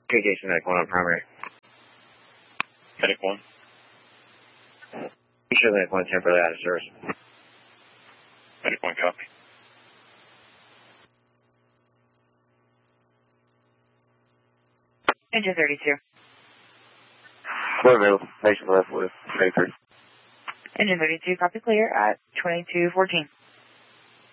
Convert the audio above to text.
Communication Medic 1 on primary. Medic 1. You sure Medic 1 temporarily out of service. Medic 1, copy. Engine 32. We're available. Patient left with Baker. Engine 32, copy clear at 2214.